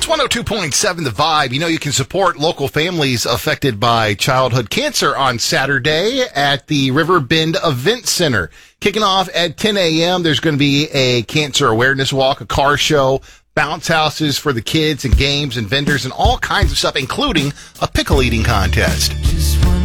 It's 102.7 The Vibe. You know, you can support local families affected by childhood cancer on Saturday at the River Bend Event Center. Kicking off at 10 a.m., there's going to be a cancer awareness walk, a car show, bounce houses for the kids and games and vendors and all kinds of stuff, including a pickle eating contest.